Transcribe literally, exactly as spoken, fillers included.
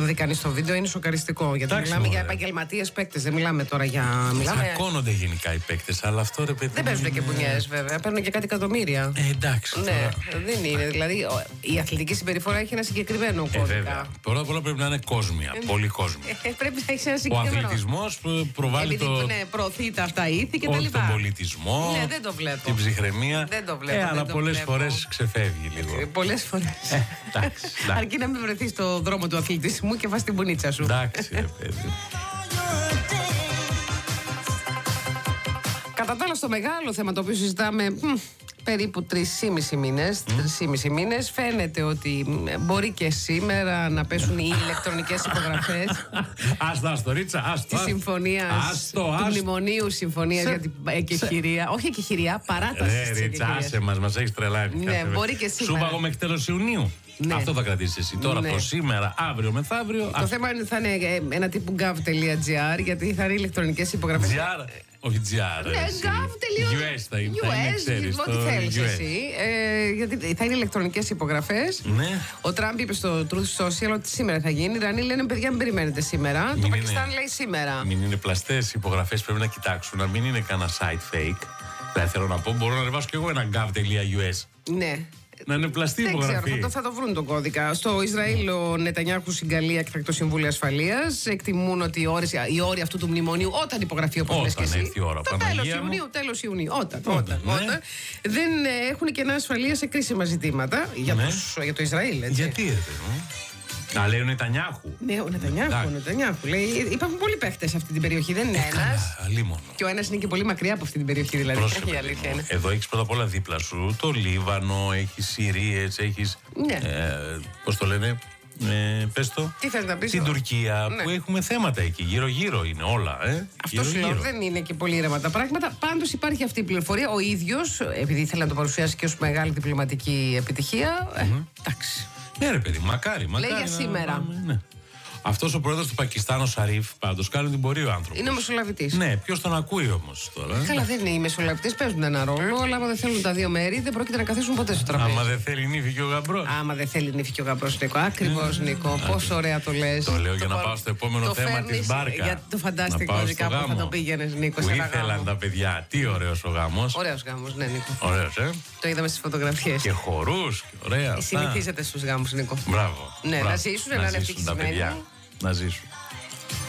δει κανείς το βίντεο, είναι σοκαριστικό. Γιατί Εντάξει, μιλάμε ωραία. για επαγγελματίες παίκτες, δεν μιλάμε τώρα για. Μιλάμε... Τσακώνονται γενικά οι παίκτες, αλλά αυτό ρε παιδί. Δεν παίζουν είναι... και μπουνιές, βέβαια. Παίρνουν και κάτι εκατομμύρια. Ε, εντάξει. Ναι, Τώρα... δεν είναι. Δηλαδή, η αθλητική συμπεριφορά έχει ένα συγκεκριμένο Ε, κώδικα. βέβαια. Πρώτα απ' όλα πρέπει να είναι κόσμια. Ε, πολύ κόσμια. Ε, πρέπει να έχει ένα Ο συγκεκριμένο. αθλητισμός προβάλλει Επειδή το. ναι, προωθεί τα αυτά ήθη και τα Όλο λοιπά. τον πολιτισμό, Ναι, δεν το βλέπω. την ψυχραιμία. Δεν το βλέπω, Ε, δεν αλλά το πολλές βλέπω. φορές ξεφεύγει λίγο. Πολλές φορές. Ε, εντάξει, εντάξει. Αρκεί να μην βρεθεί στο δρόμο του αθλητισμού και βάζει την μπουνίτσα σου. Εντάξει, ρε παιδί. Κατά τα άλλα, στο μεγάλο θέμα το οποίο συζητάμε μ, περίπου τρεις και μισή μήνες, τρεις και μισή μήνες, φαίνεται ότι μ, μπορεί και σήμερα να πέσουν οι ηλεκτρονικές υπογραφές Άστο, άστο, Ρίτσα, άστο. της συμφωνίας, Άστο, του άστο. μνημονίου συμφωνίας Σε- για την εκεχηρία. Όχι εκεχηρία, παράταση Ρε, της Ρίτσα, άσε εκεχηρίας. μας, μας έχεις τρελάνει. Ναι, κάθε μπορεί μέρα. και σήμερα. Σου είπα εγώ μέχρι τέλος Ιουνίου. Ναι. Αυτό θα κρατήσεις εσύ. Τώρα Ναι. το σήμερα, αύριο, μεθαύριο. Το θέμα είναι ότι θα είναι ε, ένα τύπου gov.gr, γιατί θα είναι ηλεκτρονικές υπογραφές. Τζιάρα. Όχι τζιάρα. Ναι, gov.gr. γιου ες θα είναι. θα είναι, γιου ες, ξέρεις, ό,τι το θέλεις γιου ες. εσύ. Ε, γιατί θα είναι ηλεκτρονικές υπογραφές. Ναι. Ο Τραμπ είπε στο Truth Social ότι σήμερα θα γίνει. Οι Ιρανοί λένε: παιδιά, μην περιμένετε σήμερα. Το είναι. Πακιστάν λέει σήμερα. Μην είναι πλαστές υπογραφές, πρέπει να κοιτάξουν, να μην είναι κανένα site fake. Δηλαδή θέλω να πω, μπορώ να ανεβάσω κι εγώ ένα gov.us. Ναι. Να είναι πλαστή Δεν ξέρω, υπογραφή. θα το, θα το βρουν τον κώδικα. Στο Ισραήλ, ο Νετανιάχου συγκαλεί έκτακτο συμβούλιο ασφαλείας. Εκτιμούν ότι οι ώρες, οι όροι αυτού του μνημονίου, όταν υπογραφεί, όπως Όταν λες και εσύ. έρθει η ώρα, Το Παναγία τέλος μου. Ιουνίου, τέλος Ιουνίου. Όταν, Όταν, όταν, ναι. όταν. Δεν ε, έχουν κενά ασφαλείας σε κρίσιμα ζητήματα για, Ναι. τους, για το Ισραήλ. Έτσι. Γιατί ρε παιδί μου. Να λέει ο Νετανιάχου. Ναι, ο Νετανιάχου, ο Εντάξει. Νετανιάχου. Λέει, υπάρχουν πολλοί παίχτες σε αυτή την περιοχή. Δεν είναι ένας. Αλίμονο. Και ο ένας είναι και πολύ μακριά από αυτή την περιοχή, δηλαδή. Πρόσεχε, Η παιδί αλήθεια μου. είναι. Εδώ έχεις πρώτα απ' όλα δίπλα σου το Λίβανο, έχεις Συρίες, έχεις. Ναι. Ε, πώς το λένε, ε, πες το. Τι θες να πεις, Την ο- Τουρκία Ναι. που έχουμε θέματα εκεί. Γύρω-γύρω είναι όλα. Ε. Αυτό σου λέω, Γύρω-γύρω. δεν είναι και πολύ ήρεμα τα πράγματα. Πάντως υπάρχει αυτή η πληροφορία. Ο ίδιος, επειδή ήθελε να το παρουσιάσει και ως μεγάλη διπλωματική επιτυχία. Ε, εντάξει. Ναι, ρε παιδί, μακάρι. μακάρι για να- σήμερα. Ναι. Αυτός ο πρόεδρος του Πακιστάν, ο Σαρίφ, πάντως κάνει την πορεία ο άνθρωπος. Είναι ο μεσολαβητής. Ναι, ποιος τον ακούει όμως τώρα. ε? Καλά, δεν είναι. Οι μεσολαβητές παίζουν ένα ρόλο, αλλά άμα δεν θέλουν τα δύο μέρη, δεν πρόκειται να καθίσουν ποτέ στο τραπέζι. Άμα δεν θέλει νύφη και ο γαμπρός. Άμα δεν θέλει νύφη και ο γαμπρός, Νίκο. Ακριβώς, Νίκο. Πόσο ωραία το λες. Το λέω για να παρ- πάω στο επόμενο το θέμα φέρνεις της μπάρκα. Για το Να φανταστικό πάω δικά στο που θα γάμο. το πήγαινες, Νίκο. Που σε ένα ήθελαν γάμο. τα παιδιά. Τι ωραίος ο γάμος. Ωραίος γάμος, ναι, Νίκο. Ωραίος, ε. Το είδαμε στις φωτογραφίες. Και χορούς και ωραία. αυτά. Συνηθίζεται στους γάμους, Νίκο. Μπράβο. Ναι, μπράβο. να ζήσουν, να είναι ζήσουν τα ευτυχισμένοι. παιδιά. Να ζήσουν.